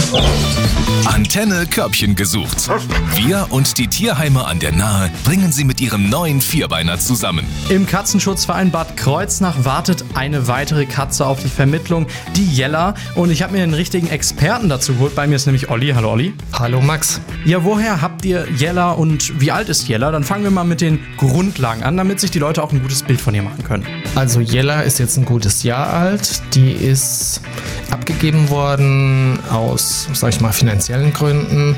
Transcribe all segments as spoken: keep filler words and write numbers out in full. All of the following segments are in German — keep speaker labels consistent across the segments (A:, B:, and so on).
A: Antenne Körbchen gesucht. Wir und die Tierheime an der Nahe bringen sie mit ihrem neuen Vierbeiner zusammen.
B: Im Katzenschutzverein Bad Kreuznach wartet eine weitere Katze auf die Vermittlung, die Jella. Und ich habe mir einen richtigen Experten dazu geholt. Bei mir ist nämlich Olli. Hallo Olli.
C: Hallo Max.
B: Ja, woher habt ihr Jella und wie alt ist Jella? Dann fangen wir mal mit den Grundlagen an, damit sich die Leute auch ein gutes Bild von ihr machen können.
C: Also Jella ist jetzt ein gutes Jahr alt. Die ist abgegeben worden aus, sag ich mal, finanziellen Gründen.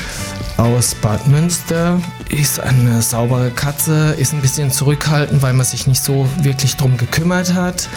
C: Aus Bad Münster, ist eine saubere Katze, ist ein bisschen zurückhaltend, weil man sich nicht so wirklich drum gekümmert hat.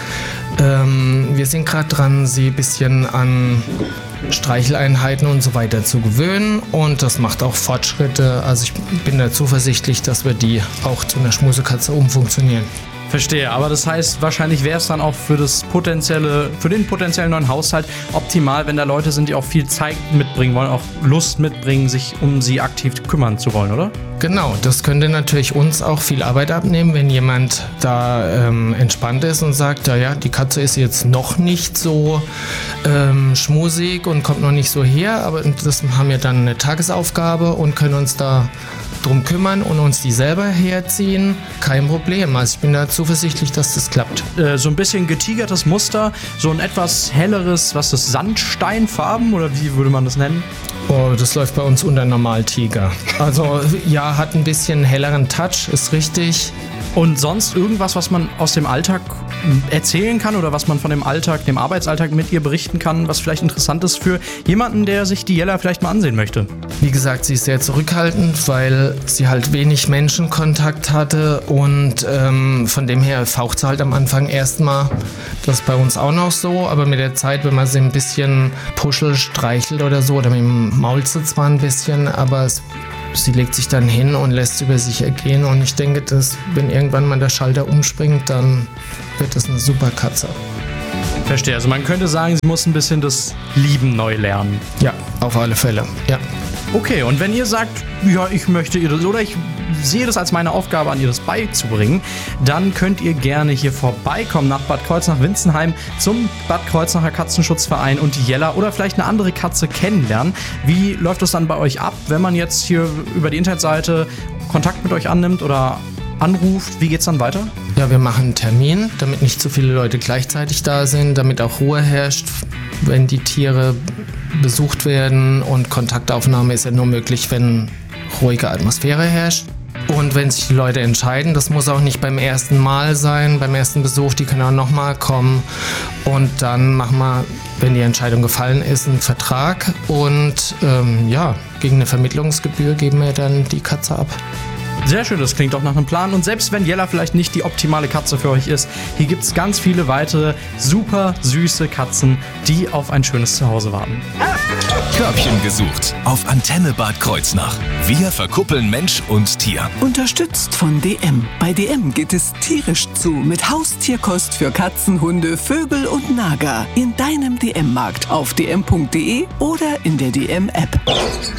C: Ähm, wir sind gerade dran, sie ein bisschen an Streicheleinheiten und so weiter zu gewöhnen und das macht auch Fortschritte. Also ich bin da zuversichtlich, dass wir die auch zu einer Schmusekatze umfunktionieren.
B: Verstehe, aber das heißt, wahrscheinlich wäre es dann auch für das potenzielle, für den potenziellen neuen Haushalt optimal, wenn da Leute sind, die auch viel Zeit mitbringen wollen, auch Lust mitbringen, sich um sie aktiv kümmern zu wollen, oder?
C: Genau, das könnte natürlich uns auch viel Arbeit abnehmen, wenn jemand da ähm, entspannt ist und sagt, ja, ja, die Katze ist jetzt noch nicht so ähm, schmusig und kommt noch nicht so her, aber das haben wir dann eine Tagesaufgabe und können uns da drum kümmern und uns die selber herziehen. Kein Problem. Also ich bin da zuversichtlich, dass das klappt.
B: Äh, so ein bisschen getigertes Muster, so ein etwas helleres, was ist, Sandsteinfarben oder wie würde man das nennen?
C: Oh, das läuft bei uns unter Normaltiger. Also ja, hat ein bisschen helleren Touch, ist richtig.
B: Und sonst irgendwas, was man aus dem Alltag erzählen kann oder was man von dem Alltag, dem Arbeitsalltag mit ihr berichten kann, was vielleicht interessant ist für jemanden, der sich die Jella vielleicht mal ansehen möchte?
C: Wie gesagt, sie ist sehr zurückhaltend, weil sie halt wenig Menschenkontakt hatte und ähm, von dem her faucht sie halt am Anfang erstmal. Das ist bei uns auch noch so, aber mit der Zeit, wenn man sie ein bisschen puschelt, streichelt oder so, oder mit dem Maul zwar ein bisschen, aber es sie legt sich dann hin und lässt über sich ergehen und ich denke, dass wenn irgendwann mal der Schalter umspringt, dann wird das eine super Katze.
B: Verstehe, also man könnte sagen, sie muss ein bisschen das Lieben neu lernen.
C: Ja, auf alle Fälle, ja.
B: Okay, und wenn ihr sagt, ja, ich möchte ihr das, oder ich sehe das als meine Aufgabe an, ihr das beizubringen, dann könnt ihr gerne hier vorbeikommen nach Bad Kreuznach-Winzenheim zum Bad Kreuznacher Katzenschutzverein und die Jella oder vielleicht eine andere Katze kennenlernen. Wie läuft das dann bei euch ab, wenn man jetzt hier über die Internetseite Kontakt mit euch annimmt oder anruft? Wie geht's dann weiter?
C: Ja, wir machen einen Termin, damit nicht zu viele Leute gleichzeitig da sind, damit auch Ruhe herrscht, wenn die Tiere besucht werden und Kontaktaufnahme ist ja nur möglich, wenn ruhige Atmosphäre herrscht. Und wenn sich die Leute entscheiden, das muss auch nicht beim ersten Mal sein, beim ersten Besuch, die können auch nochmal kommen. Und dann machen wir, wenn die Entscheidung gefallen ist, einen Vertrag und ähm, ja, gegen eine Vermittlungsgebühr geben wir dann die Katze ab.
B: Sehr schön, das klingt doch nach einem Plan. Und selbst wenn Jella vielleicht nicht die optimale Katze für euch ist, hier gibt es ganz viele weitere super süße Katzen, die auf ein schönes Zuhause warten.
A: Körbchen gesucht auf Antenne Bad Kreuznach. Wir verkuppeln Mensch und Tier.
D: Unterstützt von D M. Bei D M geht es tierisch zu mit Haustierkost für Katzen, Hunde, Vögel und Nager. In deinem D M-Markt auf d m punkt d e oder in der D M-App.